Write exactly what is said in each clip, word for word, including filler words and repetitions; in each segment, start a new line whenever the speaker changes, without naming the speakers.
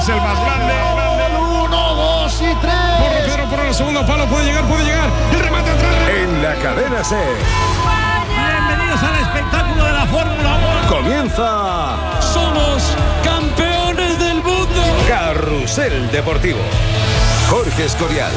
es el más grande.
Uno, dos y tres.
Corre Pedro por el segundo palo, puede llegar, puede llegar. El remate atrás.
En la cadena SER.
Bienvenidos al espectáculo de la Fórmula uno.
Comienza.
Somos campeones del mundo.
Carrusel Deportivo. Jorge Escorial.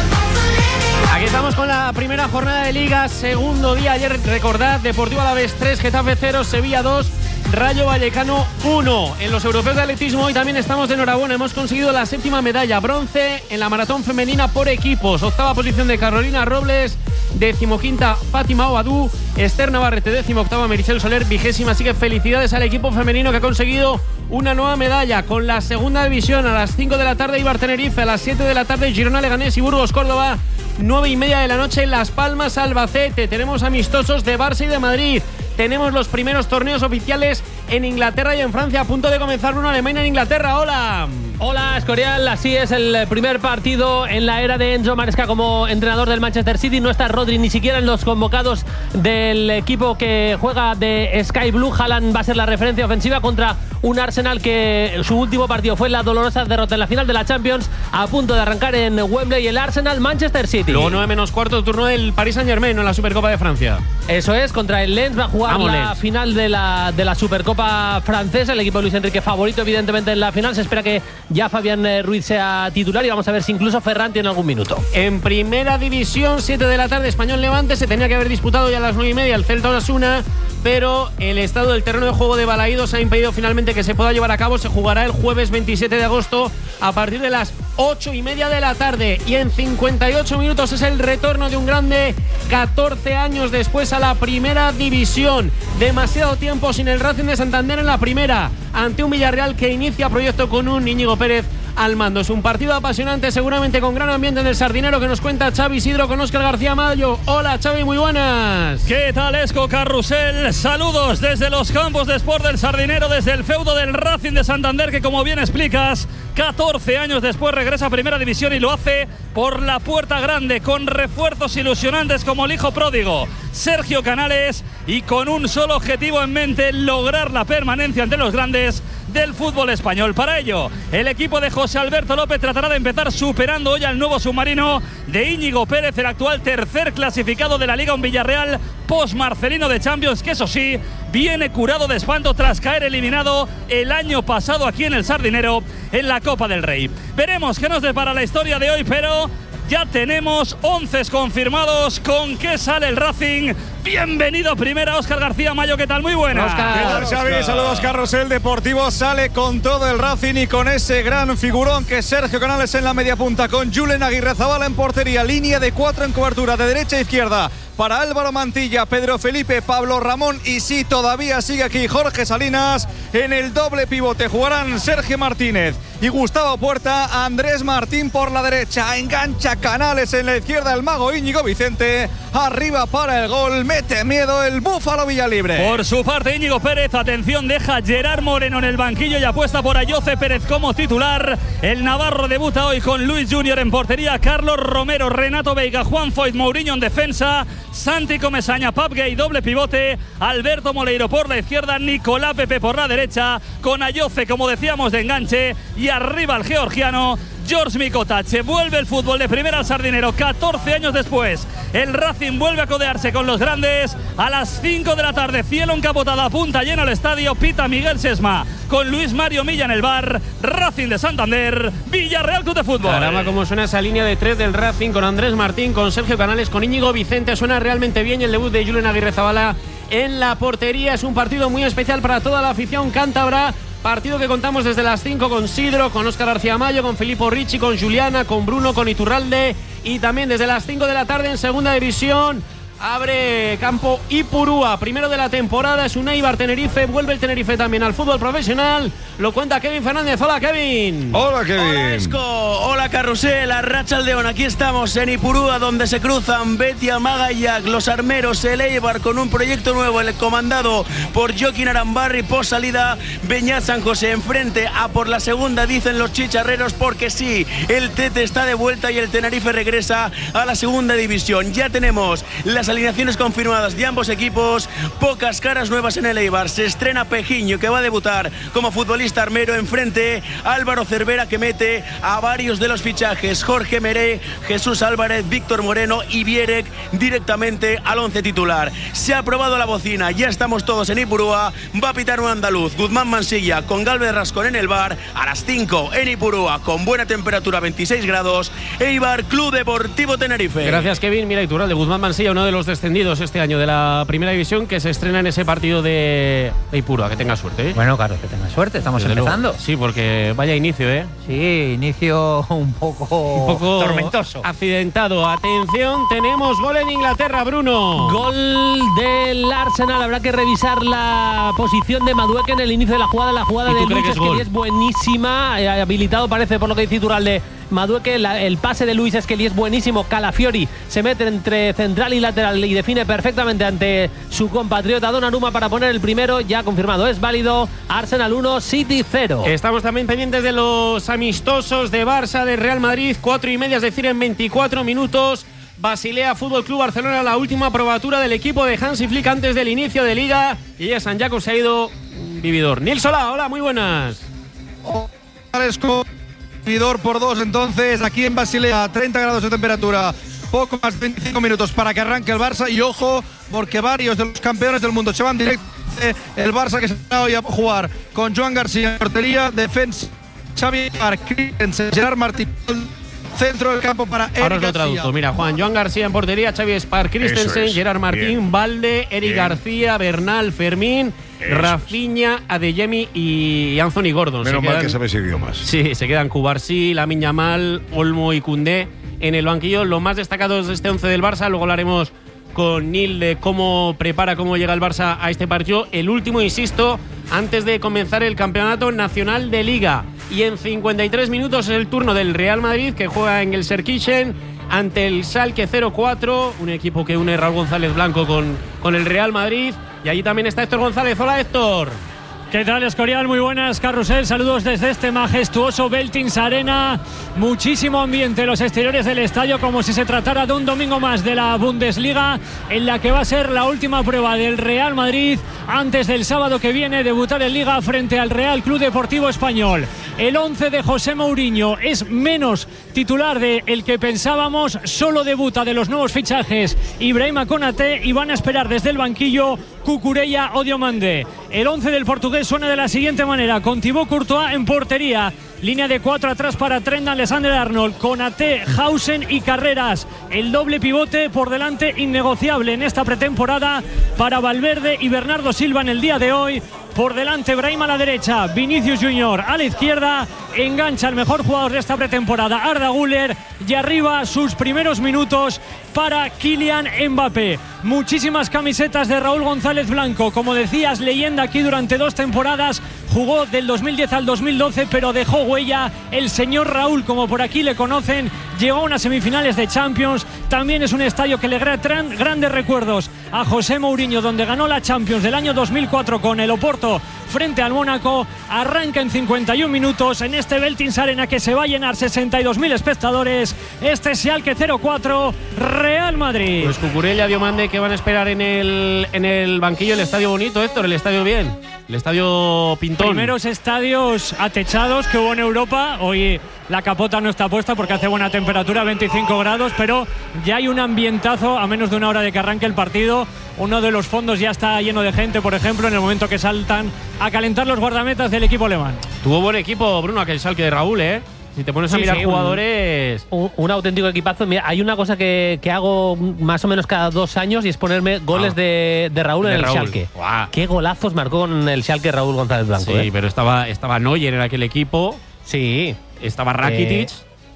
Aquí estamos con la primera jornada de Liga, segundo día. Ayer, recordad, Deportivo Alavés tres, Getafe cero, Sevilla dos, Rayo Vallecano uno. En los europeos de atletismo hoy también estamos de enhorabuena. Hemos conseguido la séptima medalla, bronce en la maratón femenina por equipos. Octava posición de Carolina Robles, decimoquinta Fátima Obadú, Esther Navarrete, decimoctava Meritxell Soler, vigésima. Así que felicidades al equipo femenino que ha conseguido una nueva medalla. Con la segunda división a las cinco de la tarde Eibar Tenerife, a las siete de la tarde Girona Leganés y Burgos Córdoba. nueve y media de la noche Las Palmas Albacete. Tenemos amistosos de Barça y de Madrid. Tenemos los primeros torneos oficiales en Inglaterra y en Francia. A punto de comenzar una Alemania en Inglaterra. Hola.
Hola, Escorial. Así es, el primer partido en la era de Enzo Maresca como entrenador del Manchester City. No está Rodri ni siquiera en los convocados del equipo que juega de Sky Blue. Haaland va a ser la referencia ofensiva contra un Arsenal que su último partido fue la dolorosa derrota en la final de la Champions, a punto de arrancar en Wembley. El Arsenal Manchester City.
Luego nueve menos cuarto, turno del Paris Saint-Germain en la Supercopa de Francia.
Eso es, contra el Lens va a jugar Vamos, la Lens. final de la, de la Supercopa francesa. El equipo de Luis Enrique favorito evidentemente en la final. Se espera que ya Fabián Ruiz sea titular y vamos a ver si incluso Ferran tiene algún minuto.
En primera división, siete de la tarde, Español Levante. Se tenía que haber disputado ya a las nueve y media el Celta Osasuna, pero el estado del terreno de juego de Balaídos ha impedido finalmente que se pueda llevar a cabo. Se jugará el jueves veintisiete de agosto a partir de las ocho y media de la tarde. Y en cincuenta y ocho minutos es el retorno de un grande catorce años después a la primera división. Demasiado tiempo sin el Racing de Santander en la primera, ante un Villarreal que inicia proyecto con un Íñigo Pérez al mando. Es un partido apasionante, seguramente con gran ambiente en el Sardinero, que nos cuenta Xavi Isidro con Óscar García Mayo. Hola Xavi, muy buenas.
¿Qué tal, Esco Carrusel? Saludos desde los campos de Sport del Sardinero, desde el feudo del Racing de Santander, que como bien explicas, catorce años después regresa a Primera División y lo hace por la puerta grande, con refuerzos ilusionantes como el hijo pródigo Sergio Canales, y con un solo objetivo en mente: lograr la permanencia ante los grandes del fútbol español. Para ello, el equipo de José Alberto López tratará de empezar superando hoy al nuevo submarino de Íñigo Pérez, el actual tercer clasificado de la Liga, un Villarreal post-Marcelino de Champions, que eso sí, viene curado de espanto tras caer eliminado el año pasado aquí en el Sardinero en la Copa del Rey. Veremos qué nos depara la historia de hoy, pero ya tenemos once confirmados. ¿Con qué sale el Racing? Bienvenido primera, Óscar García Mayo. ¿Qué tal? Muy buena.
Oscar. ¿Qué tal, Xavi? Saludos, Carrusel Deportivo. Sale con todo el Racing y con ese gran figurón que es Sergio Canales en la media punta, con Julen Aguirrezabala en portería, línea de cuatro en cobertura de derecha a izquierda para Álvaro Mantilla, Pedro Felipe, Pablo Ramón y sí, todavía sigue aquí Jorge Salinas. En el doble pivote jugarán Sergio Martínez y Gustavo Puerta. Andrés Martín por la derecha, engancha Canales en la izquierda, el mago Íñigo Vicente arriba para el gol. Mete miedo el Búfalo Villalibre.
Por su parte, Íñigo Pérez, atención, deja a Gerard Moreno en el banquillo y apuesta por Ayoce Pérez como titular. El navarro debuta hoy con Luis Junior en portería, Carlos Romero, Renato Veiga, Juan Foyt, Mourinho en defensa, Santi Comesaña, Papgay, doble pivote, Alberto Moleiro por la izquierda, Nicolás Pepe por la derecha, con Ayoce, como decíamos, de enganche, y arriba el georgiano George Mikotache. Vuelve el fútbol de primera al Sardinero catorce años después. El Racing vuelve a codearse con los grandes a las cinco de la tarde. Cielo encapotada, punta llena al estadio. Pita Miguel Sesma con Luis Mario Milla en el bar. Racing de Santander, Villarreal Club de Fútbol.
Caramba, cómo suena esa línea de tres del Racing, con Andrés Martín, con Sergio Canales, con Íñigo Vicente. Suena realmente bien. Y el debut de Julen Aguirrezabala en la portería. Es un partido muy especial para toda la afición cántabra. Partido que contamos desde las cinco con Sidro, con Óscar García Mayo, con Filippo Ricci, con Juliana, con Bruno, con Iturralde. Y también desde las cinco de la tarde en segunda división abre campo Ipurúa, primero de la temporada. Es un Eibar Tenerife, vuelve el Tenerife también al fútbol profesional. Lo cuenta Kevin Fernández. Hola, Kevin.
Hola, Kevin.
Hola, Esco. Hola, Carrusel. Arratsaldeon. Aquí estamos en Ipurúa, donde se cruzan Betia, Magallac, los armeros, el Eibar, con un proyecto nuevo, el comandado por Joaquín Arambarri. Por salida, Beñat San José. Enfrente a por la segunda, dicen los chicharreros, porque sí, el Tete está de vuelta y el Tenerife regresa a la segunda división. Ya tenemos las alineaciones confirmadas de ambos equipos, pocas caras nuevas en el Eibar. Se estrena Pejiño, que va a debutar como futbolista armero, enfrente Álvaro Cervera, que mete a varios de los fichajes: Jorge Meré, Jesús Álvarez, Víctor Moreno y Vierek directamente al once titular. Se ha aprobado la bocina, ya estamos todos en Ipurúa. Va a pitar un andaluz, Guzmán Mansilla, con Galvez Rascón en el bar. A las cinco en Ipurúa, con buena temperatura, veintiséis grados, Eibar Club Deportivo Tenerife.
Gracias, Kevin. Mira, Iturralde de Guzmán Mansilla, uno de los descendidos este año de la primera división, que se estrena en ese partido de, de Ipurúa. Que tenga suerte, ¿eh?
Bueno, claro, que tenga suerte, estamos
Desde
empezando.
Luego. Sí, porque vaya inicio, ¿eh?
Sí, inicio un poco,
un poco
tormentoso.
Accidentado. Atención, tenemos gol en Inglaterra, Bruno.
Gol del Arsenal. Habrá que revisar la posición de Madueke en el inicio de la jugada. La jugada de Luis Esquelí es buenísima. Eh, habilitado parece, por lo que dice Iturralde, Madueke. La, el pase de Luis Esquelí es buenísimo. Calafiori se mete entre central y lateral y define perfectamente ante su compatriota Donnarumma para poner el primero. Ya confirmado, es válido. Arsenal uno, City cero.
Estamos también pendientes de los amistosos de Barça, de Real Madrid. Cuatro y media, es decir, en veinticuatro minutos. Basilea Fútbol Club Barcelona, la última probatura del equipo de Hansi Flick antes del inicio de Liga. Y ya San Jaco se ha ido un vividor. Nils Solá, hola, muy buenas.
Vividor por dos, entonces, aquí en Basilea, treinta grados de temperatura. Poco más de veinticinco minutos para que arranque el Barça. Y ojo, porque varios de los campeones del mundo se van directo. El Barça, que se va hoy a jugar con Joan García en portería, defensa Xavi Christensen, Gerard Martín, centro del campo para Eric
Ahora os lo
García.
traduzco. Mira, Juan Joan García en portería, Xavi Spar Christensen,
es.
Gerard Martín,
Bien.
Valde, Eric
Bien.
García, Bernal, Fermín,
Eso
Rafinha, Adeyemi y Anthony Gordon.
Menos
Se
mal
quedan-
que sabes idiomas.
Sí, se quedan Cubarsí, Lamine Yamal, Olmo y Koundé en el banquillo. Los más destacados de este once del Barça. Luego hablaremos con Nil de cómo prepara, cómo llega el Barça a este partido. El último, insisto, antes de comenzar el Campeonato Nacional de Liga. Y en cincuenta y tres minutos es el turno del Real Madrid, que juega en el Serkischen ante el Schalke cero cuatro, un equipo que une Raúl González Blanco con, con el Real Madrid. Y allí también está Héctor González. Hola, Héctor.
¿Qué tal, Escorial? Muy buenas, Carrusel. Saludos desde este majestuoso Veltins Arena. Muchísimo ambiente en los exteriores del estadio, como si se tratara de un domingo más de la Bundesliga, en la que va a ser la última prueba del Real Madrid antes del sábado que viene debutar en Liga frente al Real Club Deportivo Español. El once de José Mourinho es menos titular de el que pensábamos. Solo debuta de los nuevos fichajes Ibrahima Konaté y van a esperar desde el banquillo Cucurella o Diomande. El once del portugués suena de la siguiente manera, con Thibaut Courtois en portería. Línea de cuatro atrás para Trent Alexander-Arnold, Konaté, Hausen y Carreras. El doble pivote por delante innegociable en esta pretemporada para Valverde y Bernardo Silva en el día de hoy. Por delante Brahim a la derecha, Vinicius Junior a la izquierda. Engancha el mejor jugador de esta pretemporada, Arda Güler. Y arriba sus primeros minutos para Kylian Mbappé. Muchísimas camisetas de Raúl González Blanco. Como decías, leyenda aquí durante dos temporadas. Jugó del dos mil diez al dos mil doce, pero dejó huella. El señor Raúl, como por aquí le conocen, llegó a unas semifinales de Champions. También es un estadio que le trae grandes recuerdos a José Mourinho, donde ganó la Champions del año dos mil cuatro con el Oporto frente al Mónaco. Arranca en cincuenta y un minutos en este Veltins Arena, que se va a llenar, sesenta y dos mil espectadores. Este Schalke cero cuatro, Real Madrid.
Pues Cucurella, Diomande, que van a esperar en el, en el banquillo. El estadio bonito, Héctor, el estadio bien. El estadio pintón.
Primeros estadios atechados que hubo en Europa. Hoy la capota no está puesta porque hace buena temperatura, veinticinco grados, pero ya hay un ambientazo a menos de una hora de que arranque el partido. Uno de los fondos ya está lleno de gente, por ejemplo, en el momento que saltan a calentar los guardametas del equipo alemán.
Tuvo buen equipo, Bruno, aquel Schalke de Raúl, ¿eh? Si te pones a
Sí,
mirar
sí,
jugadores…
Un, un auténtico equipazo. Mira, hay una cosa que, que hago más o menos cada dos años y es ponerme goles
Ah.
de, de Raúl
De
en el
Raúl.
Schalke.
Guau.
Qué golazos marcó con el Schalke Raúl González Blanco.
Sí,
¿eh?
pero estaba, estaba Neuer en aquel equipo.
Sí.
Estaba Rakitic.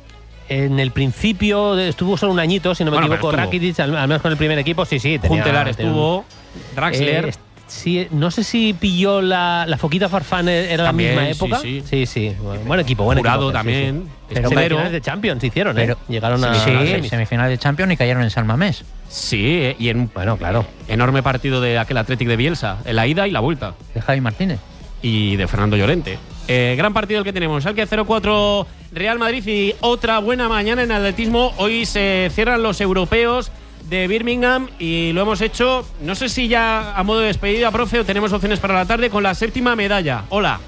Eh, en el principio estuvo solo un añito, si no me
Bueno,
equivoco,
pero estuvo.
Rakitic, al, al menos con el primer equipo, sí, sí. Tenía,
Juntelar
tenía un-
estuvo. Draxler.
Eh, sí, no sé si pilló la, la Foquita Farfán, era
También,
la misma
sí,
época.
sí.
sí, sí. Buen, buen equipo, buen
Jurado
equipo. sí, sí.
también.
Pero
Escudero.
finales de Champions hicieron,
Pero-
¿eh? Llegaron a
Sí,
a semis.
semifinal de Champions y cayeron en San Mamés.
Sí, eh, y en
Bueno, claro.
enorme partido de aquel Athletic de Bielsa, en la ida y la vuelta.
De Javi Martínez.
Y de Fernando Llorente. Eh, gran partido el que tenemos. Schalke cero cuatro, Real Madrid, y otra buena mañana en atletismo. Hoy se cierran los europeos de Birmingham y lo hemos hecho, no sé si ya a modo de despedida, profe, o tenemos opciones para la tarde con la séptima medalla. Hola.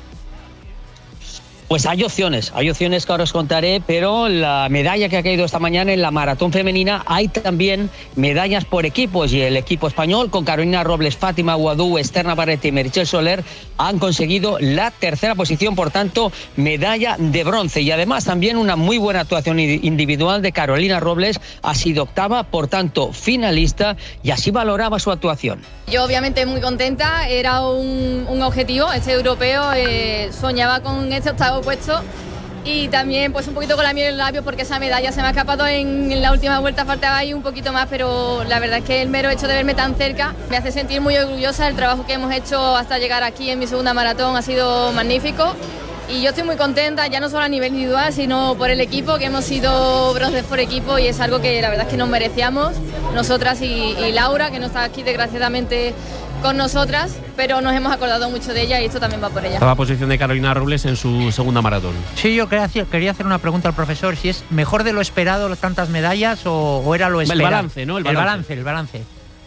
Pues hay opciones, hay opciones que ahora os contaré, pero la medalla que ha caído esta mañana en la maratón femenina, hay también medallas por equipos y el equipo español con Carolina Robles, Fátima Guadú, Esther Navarrete y Meritxell Soler han conseguido la tercera posición, por tanto medalla de bronce y además también una muy buena actuación individual de Carolina Robles, ha sido octava, por tanto finalista y así valoraba su actuación.
Yo obviamente muy contenta, era un, un objetivo, este europeo, eh, soñaba con este octavo puesto y también pues un poquito con la miel en los labios porque esa medalla se me ha escapado en, en la última vuelta, faltaba ahí un poquito más, pero la verdad es que el mero hecho de verme tan cerca me hace sentir muy orgullosa. El trabajo que hemos hecho hasta llegar aquí en mi segunda maratón ha sido magnífico y yo estoy muy contenta, ya no solo a nivel individual sino por el equipo, que hemos sido bronces por equipo y es algo que la verdad es que nos merecíamos nosotras y, y Laura, que no está aquí desgraciadamente con nosotras, pero nos hemos acordado mucho de ella y esto también va por ella.
Estaba posición de Carolina Robles en su segunda maratón.
Sí, yo quería hacer, quería hacer una pregunta al profesor, si es mejor de lo esperado tantas medallas o, o era lo esperado.
El balance, ¿no? El balance,
el balance. El balance.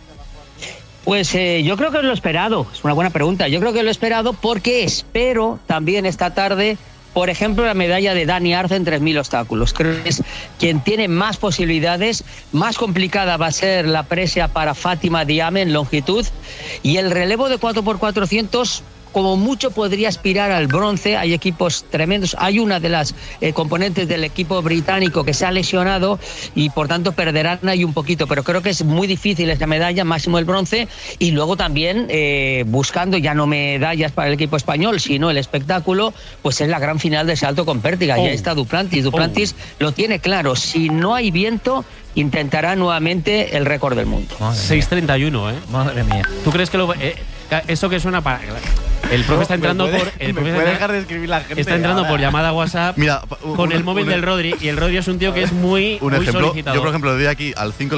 Pues eh, yo creo que es lo esperado, es una buena pregunta, yo creo que es lo esperado porque espero también esta tarde, por ejemplo, la medalla de Dani Arce en tres mil obstáculos. Creo que es quien tiene más posibilidades. Más complicada va a ser la presa para Fátima Diame en longitud. Y el relevo de cuatro por cuatrocientos, como mucho podría aspirar al bronce. Hay equipos tremendos. Hay una de las eh, componentes del equipo británico que se ha lesionado y por tanto perderán ahí un poquito. Pero creo que es muy difícil esta medalla, máximo el bronce. Y luego también eh, buscando ya no medallas para el equipo español, sino el espectáculo, pues es la gran final de salto con pértiga. Oh. Ya está Duplantis. Duplantis oh. lo tiene claro. Si no hay viento, intentará nuevamente el récord del mundo.
seis treinta y uno, ¿eh?
Madre mía.
¿Tú crees que lo, eh, eso que suena para... El profe está entrando
puede,
por. El
profe
puede
dejar de escribir la gente.
Está entrando
ahora.
por llamada WhatsApp.
Mira, un,
con el
un,
móvil
un,
del Rodri. Y el Rodri es un tío que es muy,
un
muy
ejemplo,
solicitado.
yo, por ejemplo, le doy aquí al cinco.